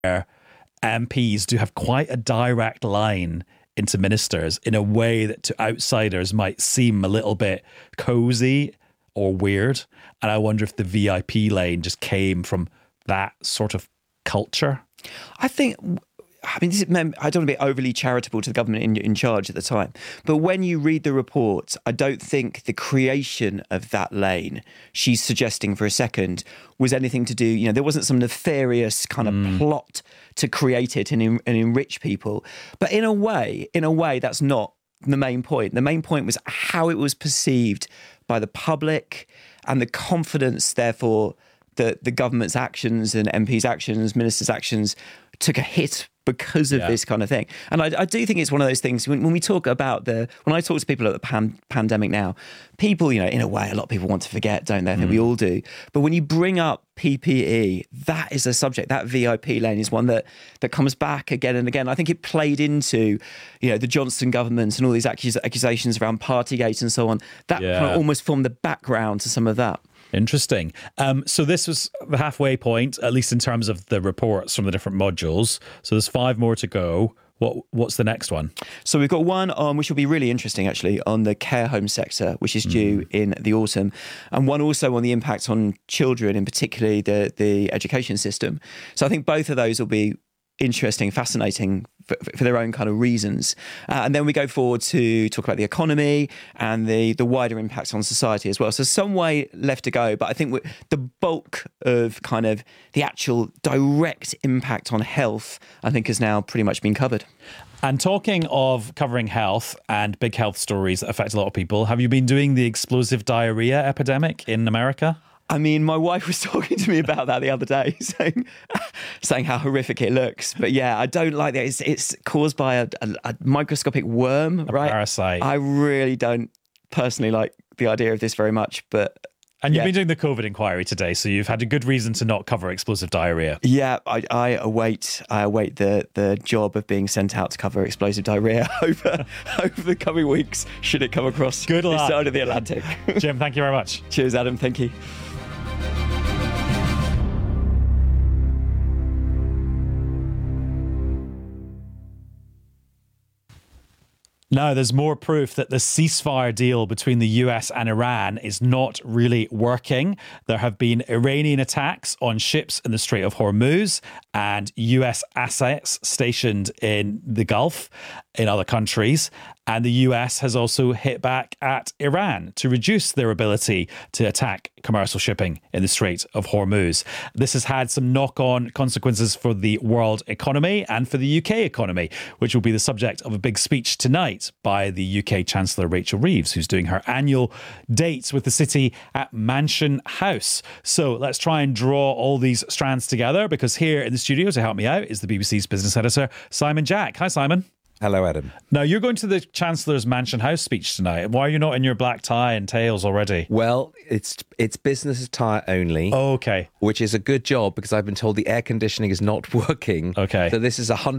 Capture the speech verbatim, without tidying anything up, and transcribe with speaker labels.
Speaker 1: M Ps do have quite a direct line into ministers in a way that to outsiders might seem a little bit cozy or weird. And I wonder if the V I P lane just came from that sort of culture.
Speaker 2: I think, I mean, this is, I don't want to be overly charitable to the government in, in charge at the time, but when you read the report, I don't think the creation of that lane, she's suggesting for a second, was anything to do, you know, there wasn't some nefarious kind of mm. plot to create it and, and enrich people. But in a way, in a way, that's not the main point. The main point was how it was perceived by the public and the confidence, therefore, that the government's actions and M Ps' actions, ministers' actions took a hit because of yeah. this kind of thing. And I, I do think it's one of those things when, when we talk about the, when I talk to people at the pan, pandemic now, people, you know, in a way, a lot of people want to forget, don't they? I think mm. we all do. But when you bring up P P E, that is a subject, that V I P lane is one that, that comes back again and again. I think it played into, you know, the Johnson government and all these accus- accusations around Partygate and so on. That yeah. kind of almost formed the background to some of that.
Speaker 1: Interesting. Um, so this was the halfway point, at least in terms of the reports from the different modules. So there's five more to go. What What's the next one?
Speaker 2: So we've got one on, which will be really interesting actually, on the care home sector, which is due mm. in the autumn. And one also on the impact on children, in particularly the, the education system. So I think both of those will be interesting, fascinating for, for their own kind of reasons. Uh, and then we go forward to talk about the economy and the, the wider impacts on society as well. So some way left to go, but I think the bulk of kind of the actual direct impact on health, I think has now pretty much been covered.
Speaker 1: And talking of covering health and big health stories that affect a lot of people, have you been doing the explosive diarrhea epidemic in America?
Speaker 2: I mean, my wife was talking to me about that the other day, saying saying how horrific it looks. But yeah, I don't like that. It's, it's caused by a, a, a microscopic worm,
Speaker 1: a
Speaker 2: right?
Speaker 1: Parasite.
Speaker 2: I really don't personally like the idea of this very much, but...
Speaker 1: And you've
Speaker 2: yeah.
Speaker 1: been doing the COVID inquiry today, so you've had a good reason to not cover explosive diarrhea.
Speaker 2: Yeah, I, I await I await the, the job of being sent out to cover explosive diarrhea over, over the coming weeks, should it come across
Speaker 1: good
Speaker 2: this
Speaker 1: luck.
Speaker 2: side of the Atlantic.
Speaker 1: Jim, thank you very much.
Speaker 2: Cheers, Adam. Thank you.
Speaker 1: Now, there's more proof that the ceasefire deal between the U S and Iran is not really working. There have been Iranian attacks on ships in the Strait of Hormuz and U S assets stationed in the Gulf in other countries. And the U S has also hit back at Iran to reduce their ability to attack commercial shipping in the Strait of Hormuz. This has had some knock-on consequences for the world economy and for the U K economy, which will be the subject of a big speech tonight by the U K Chancellor Rachel Reeves, who's doing her annual dates with the city at Mansion House. So let's try and draw all these strands together, because here in the studio to help me out is the B B C's business editor, Simon Jack. Hi, Simon.
Speaker 3: Hello, Adam.
Speaker 1: Now, you're going to the Chancellor's Mansion House speech tonight. Why are you not in your black tie and tails already?
Speaker 3: Well, it's it's business attire only.
Speaker 1: Oh, okay.
Speaker 3: Which is a good job, because I've been told the air conditioning is not working.
Speaker 1: Okay.
Speaker 3: So this is one